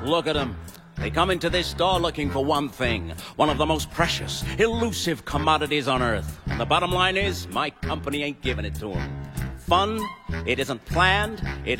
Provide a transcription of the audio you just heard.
Look at them. They come into this store looking for one thing, one of the most precious, elusive commodities on Earth. And the bottom line is, my company ain't giving it to them. Fun, it isn't planned, it